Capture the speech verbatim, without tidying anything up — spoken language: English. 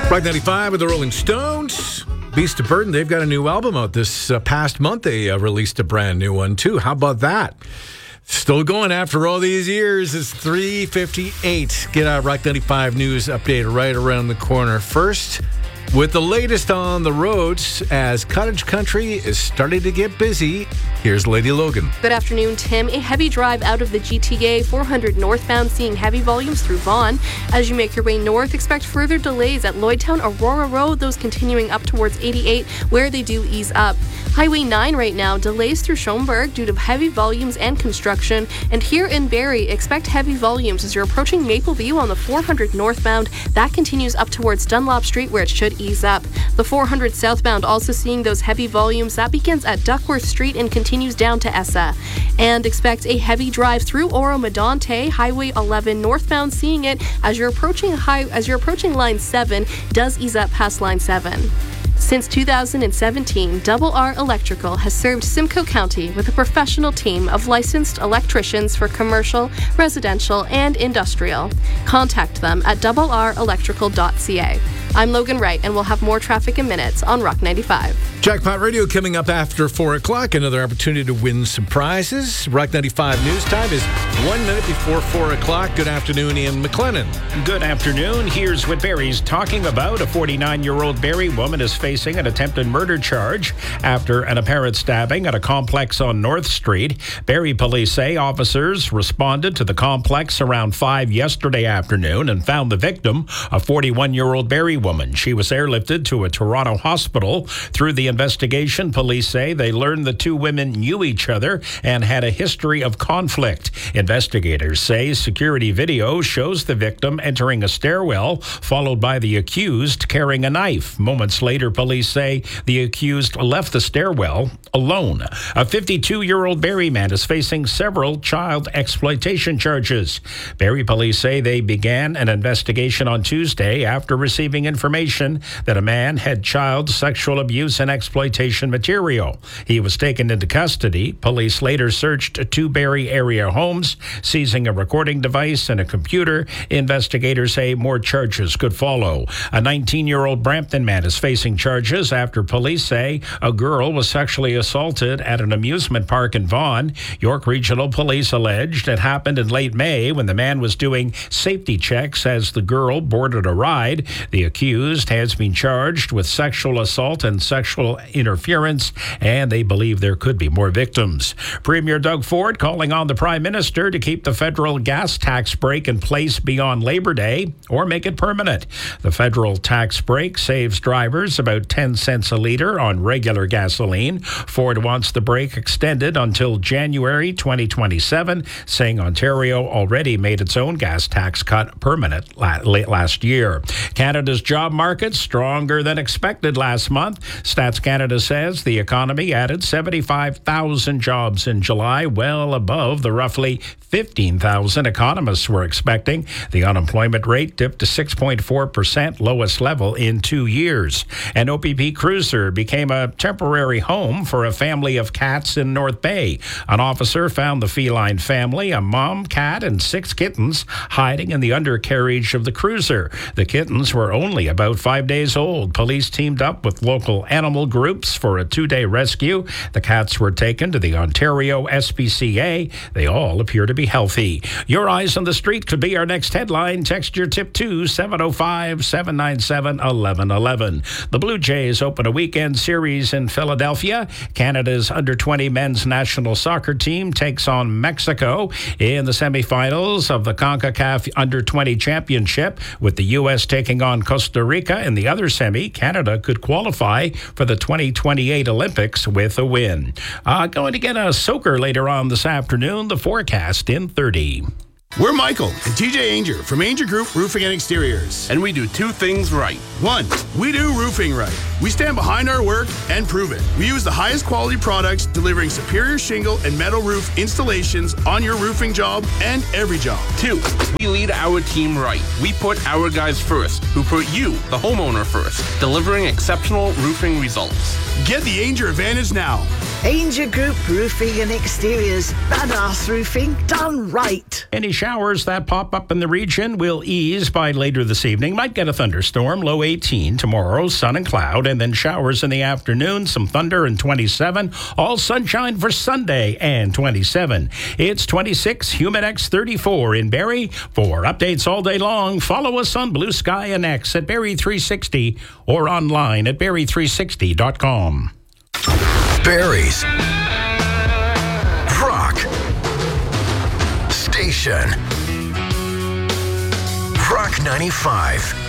Rock ninety-five with the Rolling Stones. Beast of Burden, they've got a new album out this uh, past month. They uh, released a brand new one, too. How about that? Still going after all these years. It's three fifty-eight. Get our Rock ninety-five news update right around the corner. First, with the latest on the roads, as Cottage Country is starting to get busy, here's Lady Logan. Good afternoon, Tim. A heavy drive out of the G T A four hundred northbound, seeing heavy volumes through Vaughan. As you make your way north, expect further delays at Lloydtown, Aurora Road, those continuing up towards eighty-eight, where they do ease up. Highway nine right now, delays through Schoenberg due to heavy volumes and construction. And here in Barrie, expect heavy volumes as you're approaching Mapleview on the four hundred northbound. That continues up towards Dunlop Street, where it should ease up. The four hundred southbound also seeing those heavy volumes. That begins at Duckworth Street and continues down to Essa. And expect a heavy drive through Oro-Medonte, Highway eleven northbound, seeing it as you're approaching high as you're approaching line seven, does ease up past line seven. Since two thousand seventeen, Double R Electrical has served Simcoe County with a professional team of licensed electricians for commercial, residential, and industrial. Contact them at double r electrical dot c a. I'm Logan Wright, and we'll have more traffic in minutes on Rock ninety-five. Jackpot Radio coming up after four o'clock. Another opportunity to win some prizes. Rock ninety-five news time is one minute before four o'clock. Good afternoon, Ian McLennan. Good afternoon. Here's what Barrie's talking about. A forty-nine-year-old Barrie woman is facing an attempted murder charge after an apparent stabbing at a complex on North Street. Barrie police say officers responded to the complex around five yesterday afternoon and found the victim, a forty-one-year-old Barrie woman. She was airlifted to a Toronto hospital. Through the investigation, police say they learned the two women knew each other and had a history of conflict. Investigators say security video shows the victim entering a stairwell, followed by the accused carrying a knife. Moments later, police say the accused left the stairwell alone. A fifty-two-year-old Barrie man is facing several child exploitation charges. Barrie police say they began an investigation on Tuesday after receiving information that a man had child sexual abuse and exploitation material. He was taken into custody. Police later searched two Barrie area homes, seizing a recording device and a computer. Investigators say more charges could follow. A nineteen-year-old Brampton man is facing charges after police say a girl was sexually assaulted at an amusement park in Vaughan. York Regional Police alleged it happened in late May when the man was doing safety checks as the girl boarded a ride. The accused has been charged with sexual assault and sexual interference, and they believe there could be more victims. Premier Doug Ford calling on the Prime Minister to keep the federal gas tax break in place beyond Labor Day or make it permanent. The federal tax break saves drivers about ten cents a litre on regular gasoline. Ford wants the break extended until January twenty twenty-seven, saying Ontario already made its own gas tax cut permanent late last year. Canada's job market stronger than expected last month. Stats Canada says the economy added seventy-five thousand jobs in July, well above the roughly fifteen thousand economists were expecting. The unemployment rate dipped to six point four percent, lowest level in two years. An O P P cruiser became a temporary home for a family of cats in North Bay. An officer found the feline family, a mom, cat, and six kittens, hiding in the undercarriage of the cruiser. The kittens were only about five days old. Police teamed up with local animal groups for a two-day rescue. The cats were taken to the Ontario S P C A. They all appear to be healthy. Your Eyes on the Street could be our next headline. Text your tip to seven oh five, seven nine seven, one one one one. The Blue Jays open a weekend series in Philadelphia. Canada's under twenty men's national soccer team takes on Mexico in the semifinals of the CONCACAF under twenty championship, with the U S taking on Costa Rica in the other semi. Canada could qualify for the twenty twenty-eight Olympics with a win. Uh, going to get a soaker later on this afternoon. The forecast in thirty. We're Michael and T J Ainger from Ainger Group Roofing and Exteriors. And we do two things right. One, we do roofing right. We stand behind our work and prove it. We use the highest quality products, delivering superior shingle and metal roof installations on your roofing job and every job. Two, we lead our team right. We put our guys first, who put you, the homeowner, first, delivering exceptional roofing results. Get the Ainger advantage now. Angel Group Roofing and Exteriors. Badass roofing done right. Any showers that pop up in the region will ease by later this evening. Might get a thunderstorm, low eighteen tomorrow, sun and cloud, and then showers in the afternoon, some thunder and twenty-seven. All sunshine for Sunday and twenty-seven. It's twenty-six, Humidex thirty-four in Barrie. For updates all day long, follow us on Blue Sky and X at Barrie three sixty or online at barrie three sixty dot com. Barrie's Rock Station. Rock ninety-five.